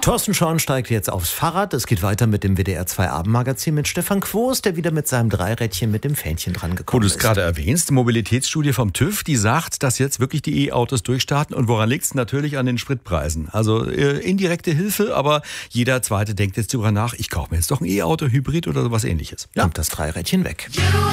Thorsten Schorn steigt jetzt aufs Fahrrad. Es geht weiter mit dem WDR 2 Abendmagazin mit Stefan Quos, der wieder mit seinem Dreirädchen mit dem Fähnchen dran gekommen ist. Wo du es gerade erwähnst, Mobilitätsstudie vom TÜV, die sagt, dass jetzt wirklich die E-Autos durchstarten. Und woran liegt es? Natürlich an den Spritpreisen. Also indirekte Hilfe, aber jeder Zweite denkt jetzt darüber nach, ich kaufe mir jetzt doch ein E-Auto, Hybrid oder sowas Ähnliches. Ja. Kommt das Dreirädchen weg.